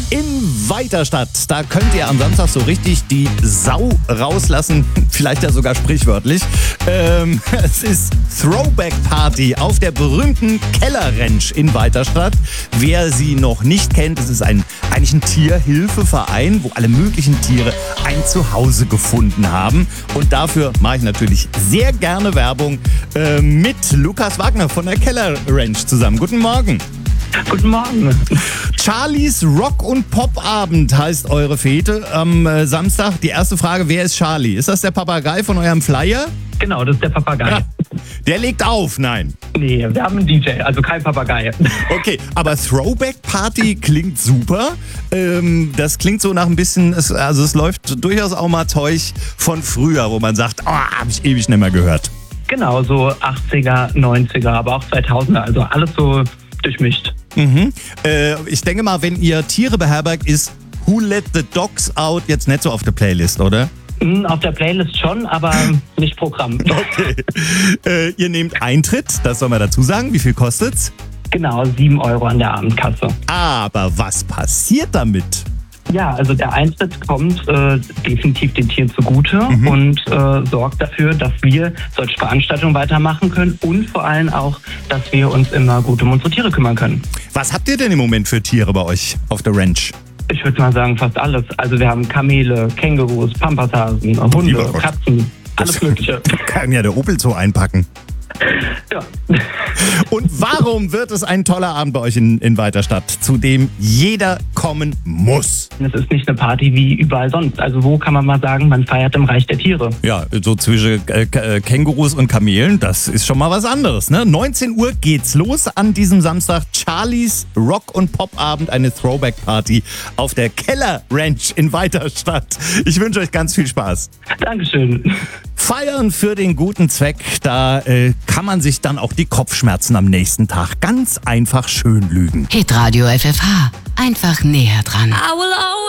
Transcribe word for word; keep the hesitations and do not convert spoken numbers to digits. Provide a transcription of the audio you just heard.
in Weiterstadt. Da könnt ihr am Samstag so richtig die Sau rauslassen, vielleicht ja sogar sprichwörtlich. Ähm, es ist Throwback Party auf der berühmten Keller Ranch in Weiterstadt. Wer sie noch nicht kennt, es ist ein, eigentlich ein Tierhilfeverein, wo alle möglichen Tiere ein Zuhause gefunden haben. Und dafür mache ich natürlich sehr gerne Werbung äh, mit Lukas Wagner von der Keller Ranch zusammen. Guten Morgen. Guten Morgen. Charlies Rock- und Pop-Abend heißt eure Fete am äh, Samstag. Die erste Frage, wer ist Charlie? Ist das der Papagei von eurem Flyer? Genau, das ist der Papagei. Ja. Der legt auf, nein. Nee, wir haben einen D J, also kein Papagei. Okay, aber Throwback Party klingt super. Ähm, das klingt so nach ein bisschen, es, also es läuft durchaus auch mal Zeug von früher, wo man sagt, oh, hab ich ewig nicht mehr gehört. Genau, so achtziger, neunziger, aber auch zweitausender, also alles so durchmischt. Mhm. Äh, ich denke mal, wenn ihr Tiere beherbergt, ist Who Let the Dogs Out jetzt nicht so auf der Playlist, oder? Auf der Playlist schon, aber nicht Programm. Okay. Äh, ihr nehmt Eintritt, das soll man dazu sagen. Wie viel kostet's? Genau, sieben Euro an der Abendkasse. Aber was passiert damit? Ja, also der Eintritt kommt äh, definitiv den Tieren zugute mhm. und äh, sorgt dafür, dass wir solche Veranstaltungen weitermachen können und vor allem auch, dass wir uns immer gut um unsere Tiere kümmern können. Was habt ihr denn im Moment für Tiere bei euch auf der Ranch? Ich würde mal sagen, fast alles. Also wir haben Kamele, Kängurus, Pampashasen, Hunde, Katzen, alles das Mögliche. Kann ja der Opel Zoo einpacken. Ja. Und warum wird es ein toller Abend bei euch in, in Weiterstadt, zu dem jeder kommen muss? Es ist nicht eine Party wie überall sonst. Also wo kann man mal sagen, man feiert im Reich der Tiere? Ja, so zwischen äh, äh, Kängurus und Kamelen, das ist schon mal was anderes, ne? neunzehn Uhr geht's los an diesem Samstag. Charlies Rock- und Pop-Abend, eine Throwback-Party auf der Keller Ranch in Weiterstadt. Ich wünsche euch ganz viel Spaß. Dankeschön. Feiern für den guten Zweck, da äh, kann man sich dann auch die Kopfschmerzen am nächsten Tag ganz einfach schön lügen. Hitradio F F H, einfach näher dran.